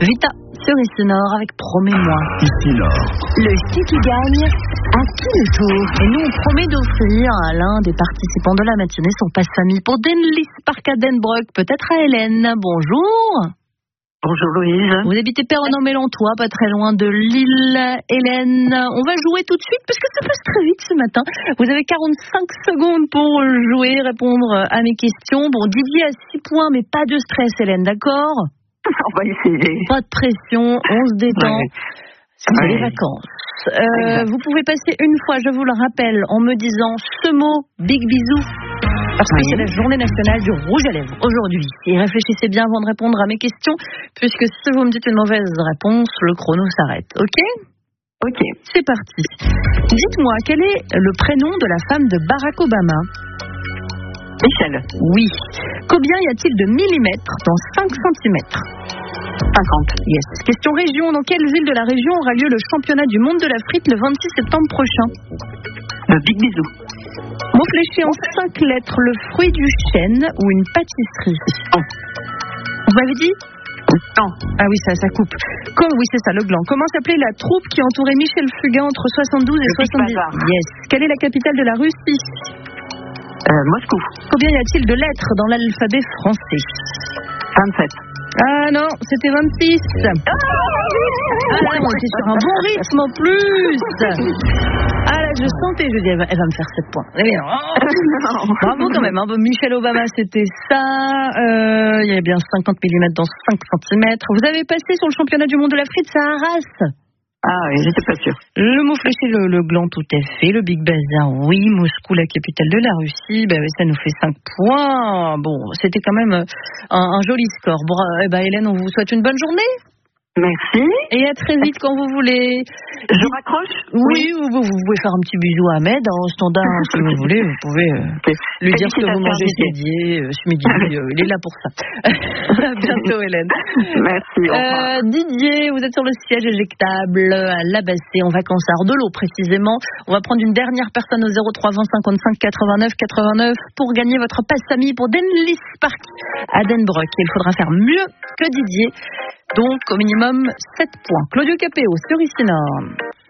Vita sur ici Nord avec Promets-moi. Ici Nord. Le ski qui gagne à qui le tour? Et nous, on promet d'offrir à l'un des participants de la matinée son passe-famille pour Denlis Park à Denbroek, peut-être à Hélène. Bonjour. Bonjour Louise. Vous habitez Perronan-Mélantois, pas très loin de Lille. Hélène, on va jouer tout de suite parce que ça passe très vite ce matin. Vous avez 45 secondes pour jouer, répondre à mes questions. Bon, Didier a 6 points, mais pas de stress Hélène, d'accord? On va essayer. Pas de pression, on se détend. Ouais. C'est les vacances. Vous pouvez passer une fois, je vous le rappelle, en me disant ce mot, big bisou, parce que c'est la journée nationale du rouge à lèvres aujourd'hui. Et réfléchissez bien avant de répondre à mes questions, puisque si vous me dites une mauvaise réponse, le chrono s'arrête. Ok ? Ok. C'est parti. Dites-moi, quel est le prénom de la femme de Barack Obama ? Michel. Oui. Combien y a-t-il de millimètres dans 5 centimètres ? 50. Yes. Question région. Dans quelle ville de la région aura lieu le championnat du monde de la frite le 26 septembre prochain ? Le big bisou. Mot fléché en 5 lettres, le fruit du chêne ou une pâtisserie ? Non. Vous m'avez dit ? Non. Ah oui, ça coupe. Oui, c'est ça, le gland. Comment s'appelait la troupe qui entourait Michel Fugain entre 72 et 70 ? Yes. Quelle est la capitale de la Russie ? Moscou. Combien y a-t-il de lettres dans l'alphabet français ? 27. Ah non, c'était 26. Ah là, on était sur un bon rythme en plus. Ah là, je sentais, je dis, elle va me faire 7 points. Bravo quand même, hein. Michelle Obama, c'était ça. Il y avait bien 50 mm dans 5 cm. Vous avez passé sur le championnat du monde de la frite, ça Arras. Ah oui, j'étais pas sûre. Le mot fléché, le gland, tout à fait. Le Big Bazar, oui. Moscou, la capitale de la Russie, oui, ça nous fait 5 points. Bon, c'était quand même un joli score. Bon, Hélène, on vous souhaite une bonne journée. Merci. Et à très vite quand vous voulez. Je raccroche ? Oui, vous pouvez faire un petit bisou à Ahmed, au standard, si vous voulez. Vous pouvez lui dire que vous mangez ce midi. Il est là pour ça. À bientôt, Hélène. Merci. Au revoir. Didier, vous êtes sur le siège éjectable à Labassé, en vacances à Ardelot précisément. On va prendre une dernière personne au 03 20 55 89 89 pour gagner votre passe-famille pour Denlis Park à Denbroek. Il faudra faire mieux que Didier. Donc, au minimum, 7 points. Claudio Capéo sur ici Nord.